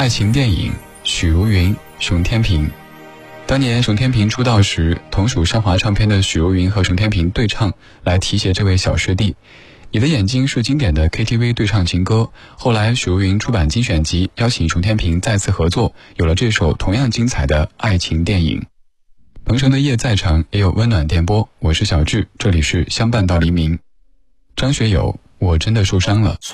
爱情电影，许茹芸、熊天平。当年熊天平出道时，同属上华唱片的许茹芸和熊天平对唱，来提携这位小师弟。你的眼睛是经典的 KTV 对唱情歌，后来许茹芸出版精选集，邀请熊天平再次合作，有了这首同样精彩的爱情电影。鹏程的夜再长，也有温暖电波，我是小智，这里是相伴到黎明。张学友，我真的受伤了。